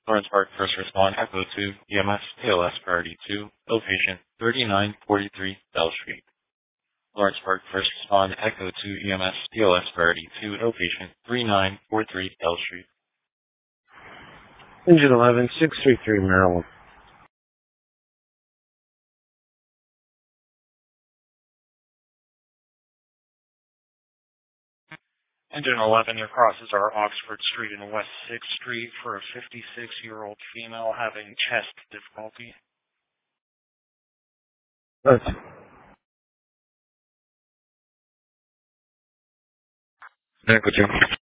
Lawrence Park First Respond Echo 2 EMS ALS Priority 2 Location 3943 Bell Street. Lawrence Park First Respond Echo 2 EMS ALS Priority 2 Location 3943 Bell Street. Engine 11 633 Maryland. Engine 11, your crosses are Oxford Street and West 6th Street for a 56-year-old female having chest difficulty. Echo 2.